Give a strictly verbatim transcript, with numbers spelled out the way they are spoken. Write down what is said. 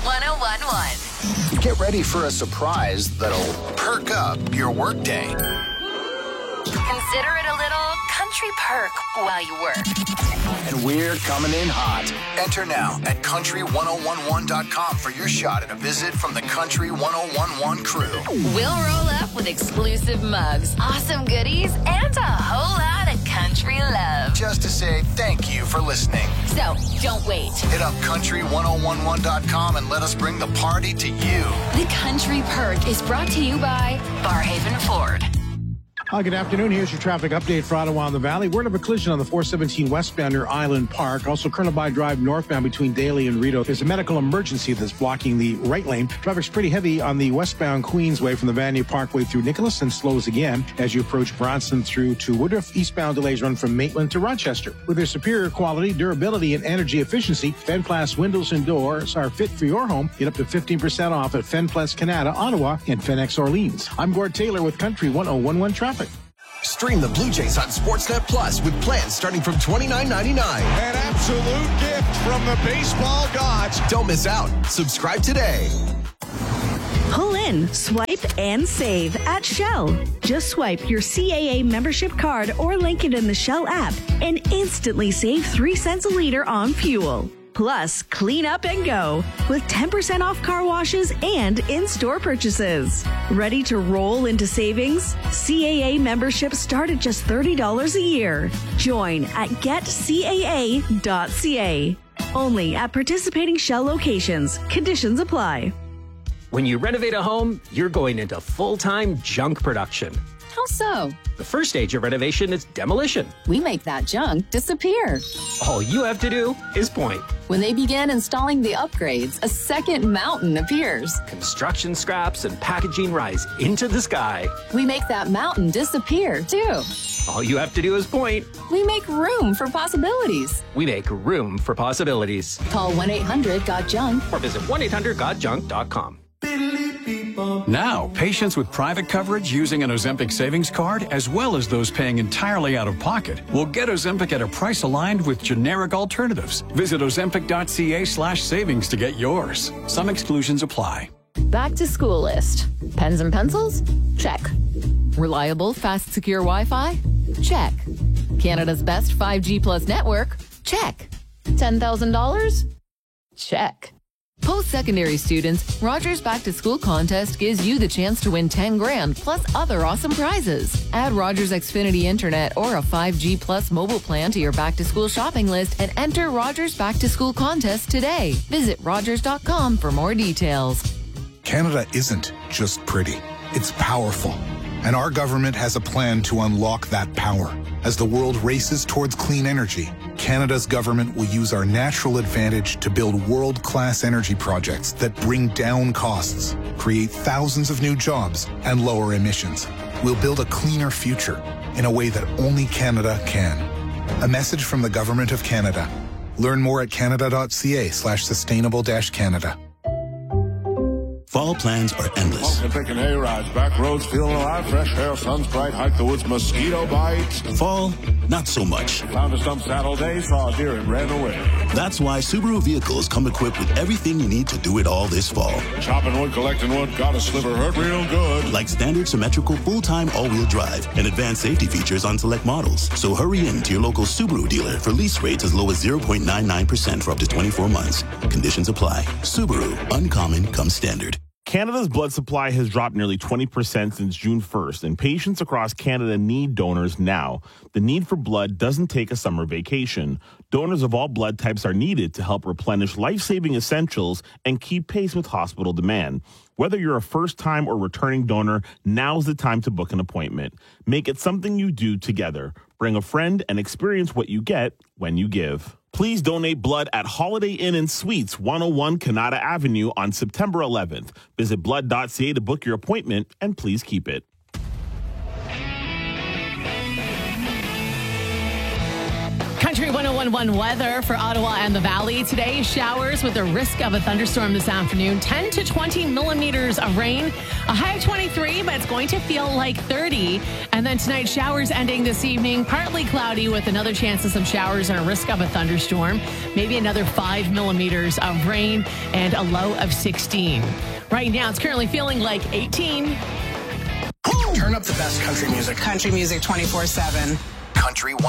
one oh one point one. Get ready for a surprise that'll perk up your workday. Consider it a little country perk while you work. And we're coming in hot. Enter now at country one oh one one dot com for your shot at a visit from the Country one oh one one crew. We'll roll up with exclusive mugs, awesome goodies, and a whole lot of country love. Just to say thank you for listening. So, don't wait. Hit up country one oh one one dot com and let us bring the party to you. The Country Perk is brought to you by Barhaven Ford. Hi, good afternoon. Here's your traffic update for Ottawa and the Valley. Word of a collision on the four seventeen westbound near Island Park. Also, Colonel By Drive northbound between Daly and Rideau. There's a medical emergency that's blocking the right lane. Traffic's pretty heavy on the westbound Queensway from the Vanier Parkway through Nicholas and slows again as you approach Bronson through to Woodruff. Eastbound delays run from Maitland to Rochester. With their superior quality, durability, and energy efficiency, Fenplast windows and doors are fit for your home. Get up to fifteen percent off at Fenplast Canada, Ottawa, and Fenex Orleans. I'm Gord Taylor with Country one oh one one Traffic. Stream the Blue Jays on Sportsnet Plus with plans starting from twenty-nine ninety-nine. An absolute gift from the baseball gods. Don't miss out. Subscribe today. Pull in, swipe, and save at Shell. Just swipe your C A A membership card or link it in the Shell app and instantly save three cents a liter on fuel. Plus, clean up and go with ten percent off car washes and in-store purchases. Ready to roll into savings? C A A memberships start at just thirty dollars a year. Join at get C A A dot C A. Only at participating Shell locations. Conditions apply. When you renovate a home, you're going into full-time junk production. How so? The first stage of renovation is demolition. We make that junk disappear. All you have to do is point. When they begin installing the upgrades, a second mountain appears. Construction scraps and packaging rise into the sky. We make that mountain disappear, too. All you have to do is point. We make room for possibilities. We make room for possibilities. Call one eight hundred got junk or visit one eight hundred got junk dot com. Now, patients with private coverage using an Ozempic savings card, as well as those paying entirely out of pocket, will get Ozempic at a price aligned with generic alternatives. Visit ozempic dot c a slash savings to get yours. Some exclusions apply. Back to school list. Pens and pencils? Check. Reliable, fast, secure Wi-Fi? Check. Canada's best five G plus network? Check. ten thousand dollars? Check. Post-secondary students, Rogers Back to School contest gives you the chance to win ten grand plus other awesome prizes. Add Rogers Xfinity Internet or a five G plus mobile plan to your Back to School shopping list and enter Rogers Back to School contest today. Visit rogers dot com for more details. Canada isn't just pretty, it's powerful. And our government has a plan to unlock that power. As the world races towards clean energy, Canada's government will use our natural advantage to build world-class energy projects that bring down costs, create thousands of new jobs, and lower emissions. We'll build a cleaner future in a way that only Canada can. A message from the Government of Canada. Learn more at canada dot c a slash sustainable dash Canada. Fall plans are endless. Taking hay rides, back roads, feeling alive, fresh air, sun's bright, hike the woods, mosquito bites. Fall, not so much. Found a stump saddle day, saw a deer and ran away. That's why Subaru vehicles come equipped with everything you need to do it all this fall. Chopping wood, collecting wood, got a sliver, hurt real good. Like standard symmetrical full-time all-wheel drive and advanced safety features on select models. So hurry in to your local Subaru dealer for lease rates as low as zero point nine nine percent for up to twenty-four months. Conditions apply. Subaru, uncommon comes standard. Canada's blood supply has dropped nearly twenty percent since June first, and patients across Canada need donors now. The need for blood doesn't take a summer vacation. Donors of all blood types are needed to help replenish life-saving essentials and keep pace with hospital demand. Whether you're a first-time or returning donor, now's the time to book an appointment. Make it something you do together. Bring a friend and experience what you get when you give. Please donate blood at Holiday Inn and Suites, one oh one Canada Avenue on September eleventh. Visit blood dot c a to book your appointment, and please keep it. Country one oh one point one weather for Ottawa and the Valley. Today, showers with a risk of a thunderstorm this afternoon. ten to twenty millimeters of rain. A high of twenty-three, but it's going to feel like thirty. And then tonight, showers ending this evening. Partly cloudy with another chance of some showers and a risk of a thunderstorm. Maybe another five millimeters of rain and a low of sixteen. Right now, it's currently feeling like eighteen. Turn up the best country music. Country music twenty-four seven. Country